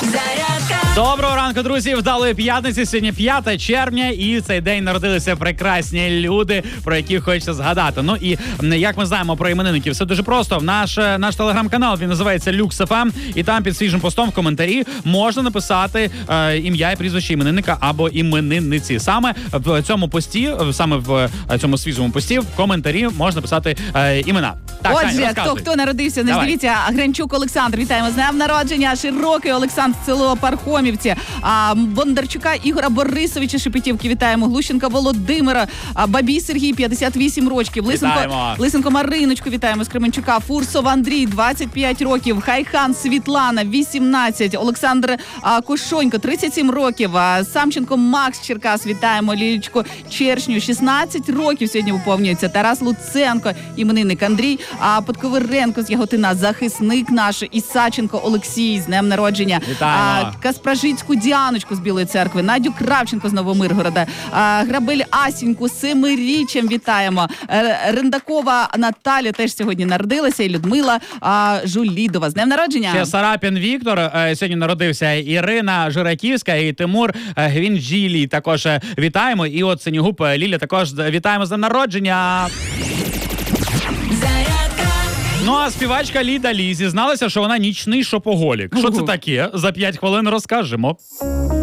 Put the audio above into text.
Доброго ранку, друзі! Вдалої п'ятниці. Сьогодні 5 червня, і в цей день народилися прекрасні люди, про яких хочеться згадати. Ну і як ми знаємо про іменинників, все дуже просто. Наш телеграм-канал, він називається Lux.FM, і там під свіжим постом в коментарі можна написати ім'я і прізвище іменинника або іменинниці. Саме в цьому пості, саме в цьому свіжому пості, в коментарі можна писати імена. Так, отже, хто народився, не дивіться, Гринчук Олександр, вітаємо з днем народження, Широкий Олександр, село Пархомівці, Бондарчука Ігора Борисовича, Шепетівки, вітаємо, Глущенка Володимира, Бабій Сергій, 58 років, Лисенко Мариночку, вітаємо з Кременчука, Фурсов Андрій, 25 років, Хайхан Світлана, 18, Олександр Кошонько, 37 років, Самченко Макс Черкас, вітаємо, Лілічку Чершню, 16 років сьогодні виповнюється, Тарас Луценко, іменинник Андрій, Подковиренко з Яготина, захисник наш, Ісаченко Олексій з днем народження, Каспражицьку Діаночку з Білої Церкви, Надю Кравченко з Новомиргорода, Грабель Асіньку з 7-річчям вітаємо, Рендакова Наталя теж сьогодні народилася, і Людмила Жулідова з днем народження. Ще Сарапін Віктор сьогодні народився, Ірина Жираківська і Тимур Гвінджілій також вітаємо, і от Синігуб Ліля також вітаємо з днем народження. Ну а співачка Ліда Лі зізналася, що вона нічний шопоголік. Що це таке? За 5 хвилин розкажемо.